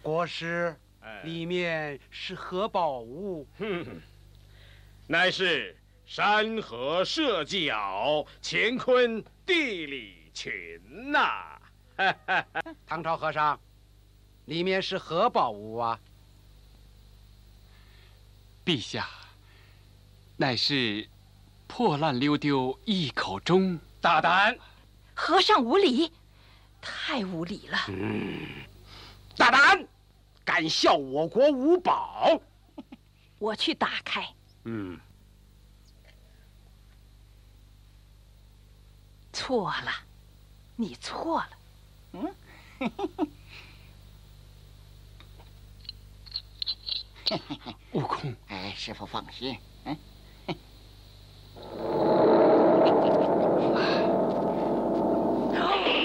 国师，里面是何宝物？ 乃是山河社稷乾坤地理群呐。 唐朝和尚，里面是何宝物啊？ 陛下，乃是破烂溜丢一口钟。 大胆！ 和尚无礼，太无礼了。 大胆，敢笑我国无宝！ 我去打开。错了，你错了。 悟空， 哎，师傅放心，